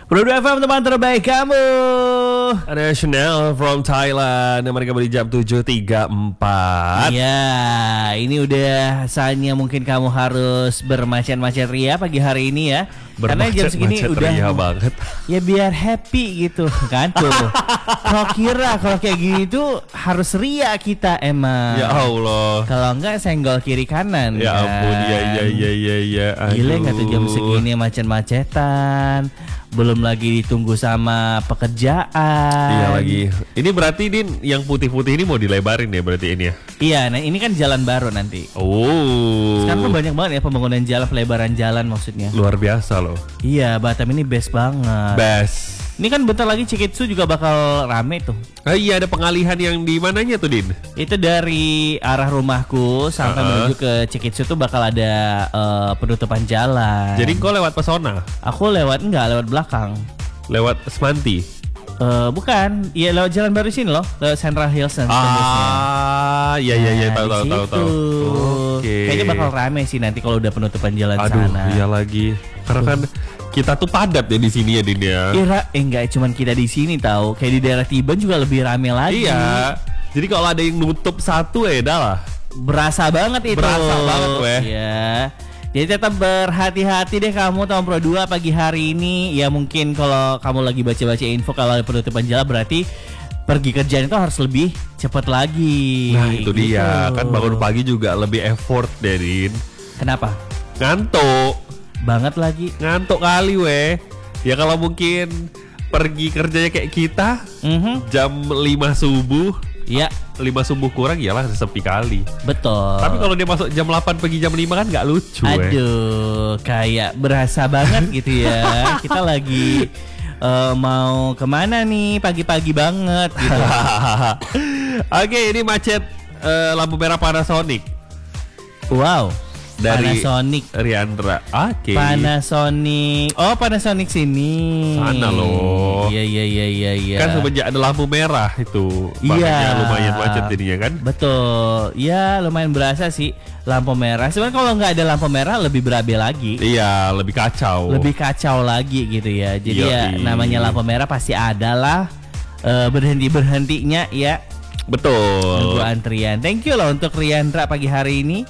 Produk FM teman terbaik kamu. Ada Chanel from Thailand yang mereka beli jam 7.34. Ya, ini udah saatnya mungkin kamu harus bermacet-macet ria pagi hari ini ya. Karena jam segini udah ria banget. Ya biar happy gitu kan tuh. Kalau kira kalau kayak gini tuh harus ria kita emang. Ya Allah. Kalau enggak senggol kiri kanan. Ya kan? ampun, ya. Gila nggak tuh jam segini macet-macetan. Belum lagi ditunggu sama pekerjaan. Iya lagi. Ini berarti Din yang putih-putih ini mau dilebarin ya berarti ini ya? Iya, nah ini kan jalan baru nanti. Oh. Sekarang tuh banyak banget ya pembangunan jalan, pelebaran jalan maksudnya. Luar biasa loh. Iya, Batam ini best banget. Best. Ini kan bentar lagi Cikitsu juga bakal rame tuh. Iya ada pengalihan yang di mananya tuh Din? Itu dari arah rumahku sampai menuju ke Cikitsu tuh bakal ada penutupan jalan. Jadi kau lewat Pesona? Aku lewat belakang. Lewat Semanti? Bukan, iya lewat jalan baru sini loh, lewat Central Hills nanti tembusnya. Iya tahu. Oke. Kayaknya bakal rame sih nanti kalau udah penutupan jalan sana. Iya lagi. Karena kan kita tuh padat ya di sini ya Din ya. Enggak cuman kita di sini tahu, kayak di daerah Tiban juga lebih rame lagi. Iya. Jadi kalau ada yang nutup satu ya dah lah. Berasa banget itu. Berasa banget weh. Iya. Jadi tetap berhati-hati deh kamu tahun Pro 2 pagi hari ini. Ya mungkin kalau kamu lagi baca-baca info kalau ada penutupan jalan berarti pergi kerjaan itu harus lebih cepat lagi. Nah itu gitu. Dia kan bangun pagi juga lebih effort Derin. Kenapa? Ngantuk banget lagi. Ngantuk kali weh. Ya kalau mungkin pergi kerjanya kayak kita jam 5 subuh. Iya. 5 subuh kurang iyalah sepi kali. Betul. Tapi kalau dia masuk jam 8 pergi jam 5 kan gak lucu. Aduh, kayak berasa banget gitu ya. Kita lagi mau kemana nih pagi-pagi banget gitu. Oke, ini macet lampu merah Panasonic. Wow. Dari Panasonic Riandra. Oke. Panasonic. Oh, Panasonic sini. Sana loh. Iya. Kan semenjak ada lampu merah itu makanya lumayan macet jadinya kan? Betul. Ya, lumayan berasa sih lampu merah. Sebenarnya kalau nggak ada lampu merah lebih berabe lagi. Iya, lebih kacau. Lebih kacau lagi gitu ya. Jadi ya namanya lampu merah pasti ada lah berhentinya ya. Betul. Nunggu antrian. Thank you loh untuk Riandra pagi hari ini.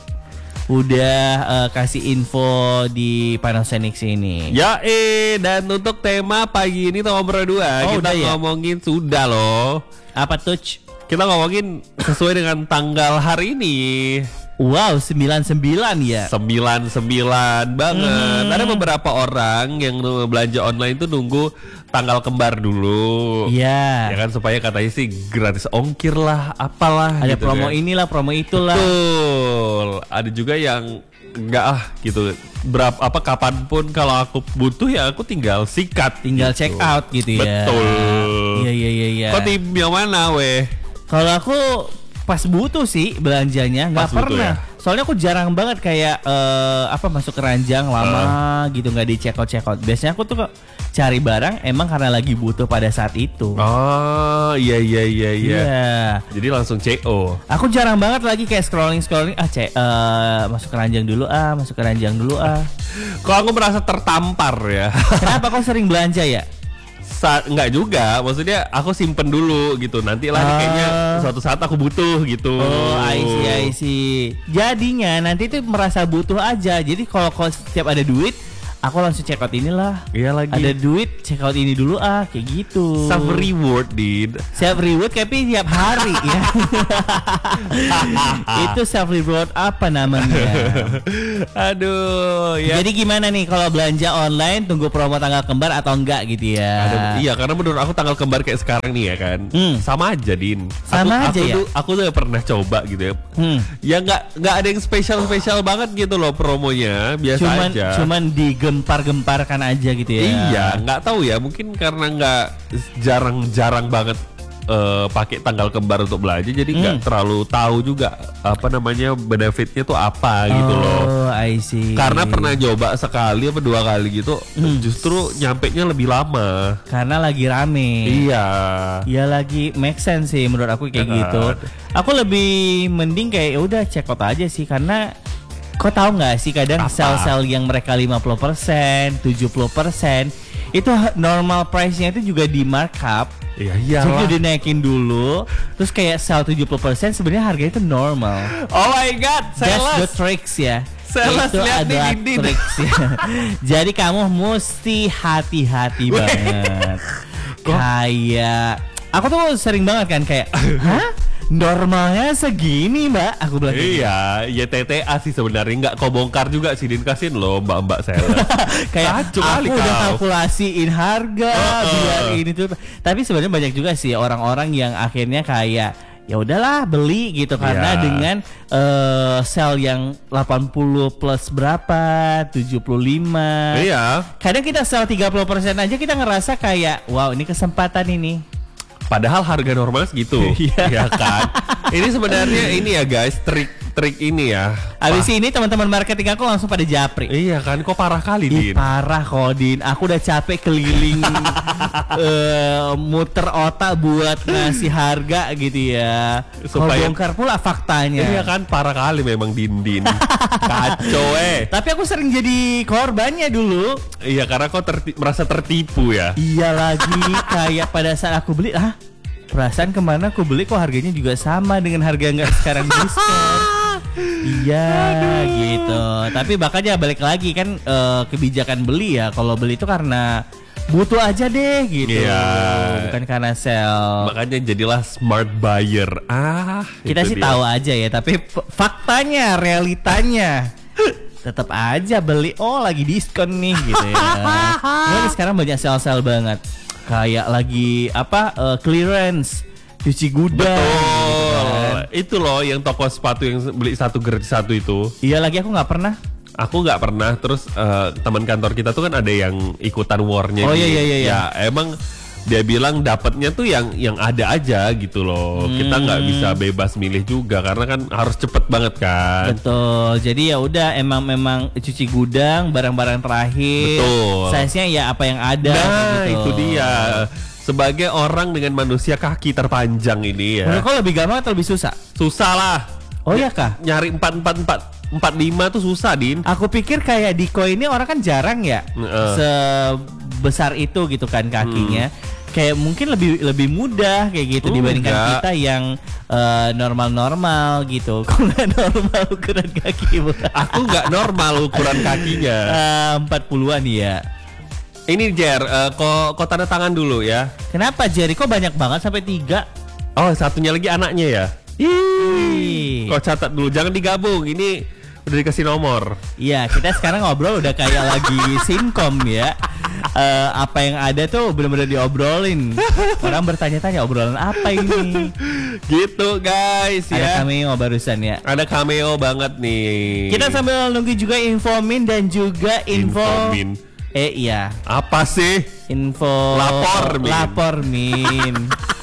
Udah kasih info di Panasonic sini. Ya dan untuk tema pagi ini tahun Pro 2 kita ngomongin sudah loh. Apa tuh? Kita ngomongin sesuai dengan tanggal hari ini. Wow, 99 ya. 99 banget. Ada beberapa orang yang belanja online tuh nunggu tanggal kembar dulu. Iya. Ya kan supaya katanya sih gratis ongkir lah, apalah. Ada gitu promo kan. inilah, promo itulah. Betul. Ada juga yang enggak gitu. Kapanpun kalau aku butuh ya aku tinggal sikat. Tinggal gitu. check out gitu ya. Betul. Iya. Kok tim yang mana weh? Kalau aku pas butuh sih belanjanya, nggak pernah. Ya? Soalnya aku jarang banget kayak masuk keranjang lama gitu, nggak di check out. Biasanya aku tuh cari barang emang karena lagi butuh pada saat itu. Oh iya. Jadi langsung CO. Aku jarang banget lagi kayak scrolling masuk keranjang dulu Kok aku merasa tertampar ya. Kenapa kau sering belanja ya? Enggak juga, maksudnya aku simpen dulu gitu. Nanti lah kayaknya suatu saat aku butuh gitu. Oh, I see. Jadinya nanti tuh merasa butuh aja. Jadi kalau setiap ada duit, aku langsung check out inilah. Iya lagi. Ada duit, check out ini dulu kayak gitu. Self reward, Din. Self reward tapi tiap hari ya. Itu self reward apa namanya? Aduh, ya. Jadi gimana nih kalau belanja online tunggu promo tanggal kembar atau enggak gitu ya? Iya, karena menurut aku tanggal kembar kayak sekarang nih ya kan. Sama aja, Din. Sama aja ya. Aku tuh pernah coba gitu ya. Ya nggak ada yang spesial banget gitu loh promonya, biasa aja. Cuman digempar-gemparkan aja gitu ya. Iya, nggak tahu ya, mungkin karena nggak jarang banget pakai tanggal kembar untuk belanja, jadi nggak terlalu tahu juga apa namanya benefitnya tuh apa gitu loh. Oh, I see. Karena pernah coba sekali apa 2 kali gitu, justru nyampenya lebih lama. Karena lagi rame. Iya. Ya lagi make sense sih menurut aku kayak gitu. Aku lebih mending kayak udah check out aja sih, karena kau tahu nggak sih kadang sel-sel yang mereka 50%, 70% itu normal price-nya itu juga di markup. Iya Jadi dinaikin dulu, terus kayak sell 70% sebenarnya harganya itu normal. Oh my god, That's the tricks ya. Sales, itu lihat adalah nih, tricks ya. Jadi kamu mesti hati-hati banget. Kayak aku tuh sering banget kan kayak, hah? Normalnya segini mbak, aku bilang gitu. Iya, ya TTA sih sebenarnya nggak kau bongkar juga sih, Din, kasihin loh mbak-mbak sales. Kayak Kacau kali aku udah kau. kalkulasiin harga biar ini tuh. Tapi sebenarnya banyak juga sih orang-orang yang akhirnya kayak ya udahlah beli gitu karena Iya. dengan sell yang 80 plus berapa 75. Iya. Kadang kita sell 30% aja kita ngerasa kayak wow ini kesempatan ini. Padahal harga normal segitu, Iya. ya kan? Ini sebenarnya ini ya guys, trik ini ya. Abis ini teman-teman marketing aku langsung pada japri. Iya kan, kok parah kali, Ih, Din. parah kok Din, aku udah capek keliling muter otak buat ngasih harga gitu ya. Supaya- Kalau bongkar pula faktanya. Iya kan, parah kali memang Din. Kacau Tapi aku sering jadi korbannya dulu. Iya, karena kau merasa tertipu ya. Iya lagi kayak pada saat aku beli perasaan kemana aku beli kok harganya juga sama dengan harga nggak sekarang diskon. Iya gitu. Tapi makanya balik lagi kan kebijakan beli ya. Kalau beli itu karena butuh aja deh gitu. Iya. Bukan karena sell. Makanya jadilah smart buyer. Kita itu sih dia. tahu aja ya. Tapi faktanya, realitanya tetap aja beli. Oh lagi diskon nih gitu ya. Ini sekarang banyak sell-sell banget. Kayak lagi clearance cuci gudang. Gitu kan. Betul. Itu loh yang toko sepatu yang beli satu gratis satu itu. Iya lagi aku nggak pernah. Aku nggak pernah. Terus teman kantor kita tuh kan ada yang ikutan warnya. Oh, nih. iya. Ya emang dia bilang dapatnya tuh yang ada aja gitu loh. Kita nggak bisa bebas milih juga karena kan harus cepet banget kan. Betul. Jadi ya udah memang cuci gudang barang-barang terakhir. Betul. Size-nya ya apa yang ada. Nah gitu. itu dia. Sebagai orang dengan manusia kaki terpanjang ini ya, Menurut kau lebih gampang atau lebih susah? susah lah. Oh iya kah? Nyari 445 tuh susah, Din. Aku pikir kayak Diko ini orang kan jarang ya sebesar itu gitu kan kakinya. Kayak mungkin lebih mudah kayak gitu dibandingkan Enggak. kita yang normal-normal gitu. Kok nggak normal ukuran kaki? Aku nggak normal ukuran kakinya. 40-an ya. Ini Jer, kok tanda tangan dulu ya. Kenapa Jericho banyak banget sampai 3? Oh, satunya lagi anaknya ya. Ih. Kok catat dulu, jangan digabung. Ini udah dikasih nomor. Iya, kita sekarang ngobrol udah kayak lagi sinkom ya. Apa yang ada tuh benar-benar diobrolin. Orang bertanya-tanya obrolan apa ini? Gitu guys Ada ya. cameo barusan ya. Ada cameo banget nih. Kita sambil nunggu juga infomin dan juga Infomin. Iya, Apa sih? info Lapor, Min. Min.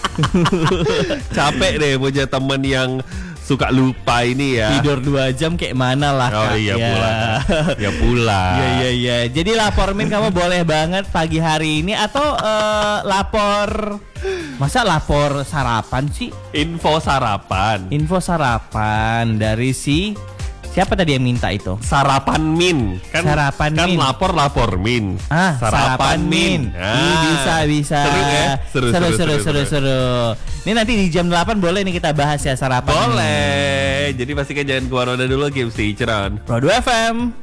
Capek deh punya temen yang suka lupa ini ya. Tidur 2 jam kayak mana lah Oh Kak, iya ya. pula. Ya pula. Iya. Jadi lapor Min kamu boleh banget pagi hari ini atau lapor. Masa lapor sarapan sih? Info sarapan. Info sarapan dari si siapa tadi yang minta itu? Sarapan Min. Sarapan kan Min. lapor Min. Sarapan Min. Bisa. Seru ya? Seru. Ini nanti di jam 8 boleh nih kita bahas ya sarapan. Boleh. Jadi pastikan jangan keluar roda dulu, Game Stay Ceron. Pro 2 FM.